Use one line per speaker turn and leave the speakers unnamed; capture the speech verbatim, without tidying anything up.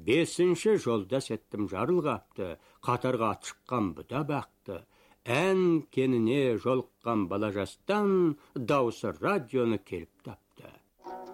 Бесінші жолда сеттім жарылғапты, қатарға шыққан бұта бақты. Ән кеніне жолыққан балажастан даусы радионы келіп тапты.